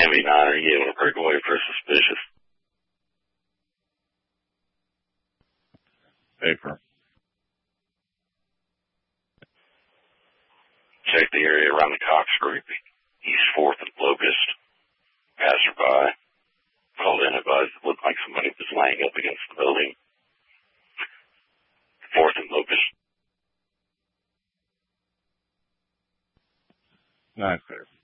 MV9, are you able to break away for suspicious? Paper. Check the area around the Cox Group, East 4th and Locust. Passerby called in, advised it looked like somebody was laying up against the building. 4th and Locust. Not clear.